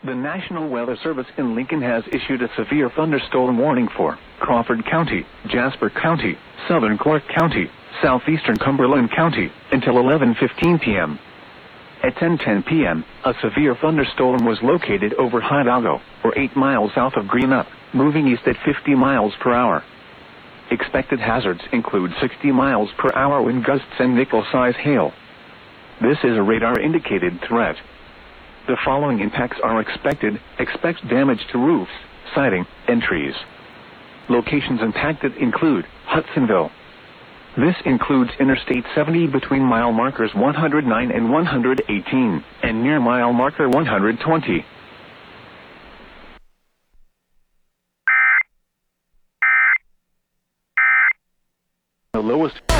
The National Weather Service in Lincoln has issued a severe thunderstorm warning for Crawford County, Jasper County, Southern Clark County, Southeastern Cumberland County, until 11:15 p.m. At 10:10 p.m., a severe thunderstorm was located over Hidalgo, or 8 miles south of Greenup, moving east at 50 miles per hour. Expected hazards include 60 miles per hour wind gusts and nickel-size hail. This is a radar-indicated threat. The following impacts are expected. Expect damage to roofs, siding, and trees. Locations impacted include Hudsonville. This includes Interstate 70 between mile markers 109 and 118, and near mile marker 120. The lowest